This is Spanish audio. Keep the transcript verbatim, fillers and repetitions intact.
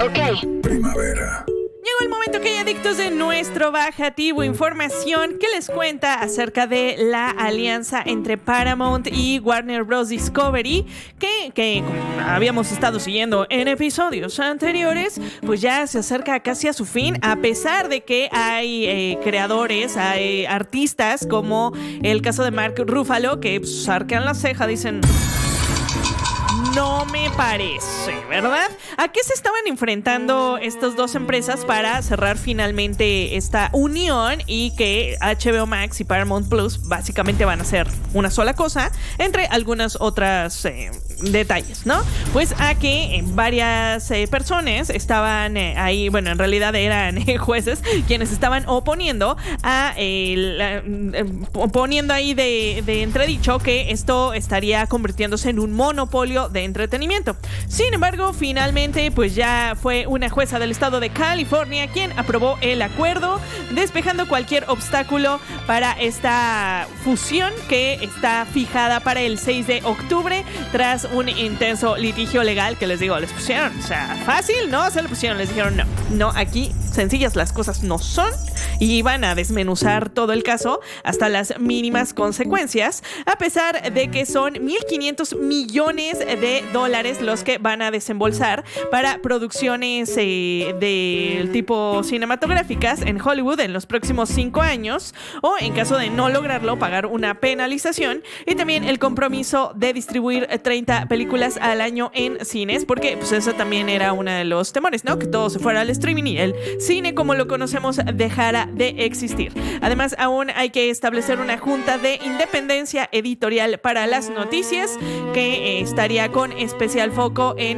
Ok. Primavera. Llegó el momento que hay adictos de nuestro bajativo. Información que les cuenta acerca de la alianza entre Paramount y Warner Bros. Discovery, que, que como habíamos estado siguiendo en episodios anteriores, pues ya se acerca casi a su fin, a pesar de que hay eh, creadores, hay artistas, como el caso de Mark Ruffalo, que pues, arquean la ceja, dicen... No me parece, ¿verdad? ¿A qué se estaban enfrentando estas dos empresas para cerrar finalmente esta unión y que H B O Max y Paramount Plus básicamente van a ser una sola cosa, entre algunas otras eh, detalles, ¿no? Pues a que varias eh, personas estaban eh, ahí, bueno, en realidad eran eh, jueces quienes estaban oponiendo a eh, la, eh, poniendo ahí de, de entredicho que esto estaría convirtiéndose en un monopolio de entretenimiento. Sin embargo, finalmente pues ya fue una jueza del estado de California quien aprobó el acuerdo, despejando cualquier obstáculo para esta fusión que está fijada para el seis de octubre tras un intenso litigio legal que les digo, les pusieron, o sea, fácil, ¿no? Se lo pusieron, les dijeron no, no, aquí sencillas las cosas no son, y van a desmenuzar todo el caso hasta las mínimas consecuencias, a pesar de que son mil quinientos millones de dólares los que van a desembolsar para producciones eh, del tipo cinematográficas en Hollywood en los próximos cinco años, o en caso de no lograrlo, pagar una penalización, y también el compromiso de distribuir treinta películas al año en cines, porque pues eso también era uno de los temores, ¿no? Que todo se fuera al streaming y el cine como lo conocemos dejara de existir. Además, aún hay que establecer una junta de independencia editorial para las noticias que eh, estaría con especial foco en